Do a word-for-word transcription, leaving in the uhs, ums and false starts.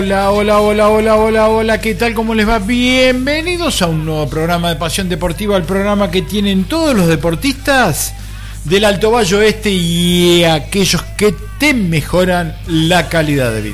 Hola, hola, hola, hola, hola, hola, ¿qué tal? ¿Cómo les va? Bienvenidos a un nuevo programa de Pasión Deportiva, el programa que tienen todos los deportistas del Alto Valle Oeste y aquellos que te mejoran la calidad de vida.